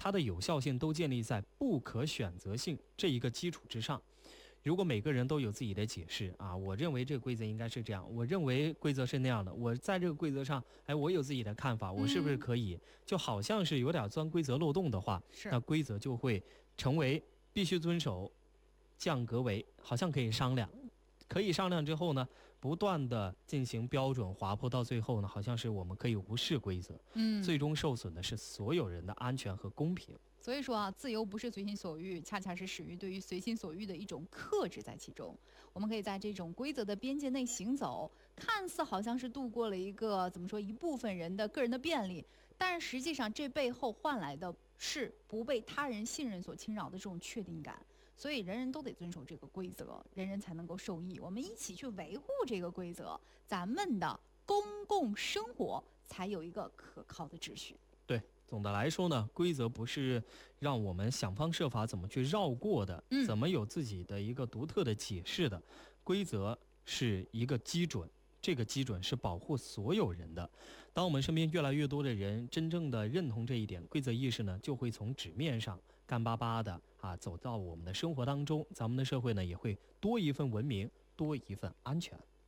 它的有效性都建立在不可选择性这一个基础之上。如果每个人都有自己的解释啊，我认为这个规则应该是这样，我认为规则是那样的，我在这个规则上，我有自己的看法，我是不是可以？就好像是有点钻规则漏洞的话，那规则就会成为必须遵守，降格为好像可以商量。可以商量之后呢，不断的进行标准划破，到最后呢，好像是我们可以无视规则，最终受损的是所有人的安全和公平。 所以说啊，自由不是随心所欲，恰恰是始于对于随心所欲的一种克制在其中。我们可以在这种规则的边界内行走，看似好像是度过了一个一部分人的个人的便利，但是实际上这背后换来的是不被他人信任所侵扰的这种确定感。所以人人都得遵守这个规则，人人才能够受益。我们一起去维护这个规则，咱们的公共生活才有一个可靠的秩序。 对，总的来说呢，规则不是让我们想方设法怎么去绕过的，怎么有自己的一个独特的解释的。规则是一个基准，这个基准是保护所有人的。当我们身边越来越多的人真正的认同这一点，规则意识呢就会从纸面上干巴巴的走到我们的生活当中，咱们的社会呢也会多一份文明，多一份安全。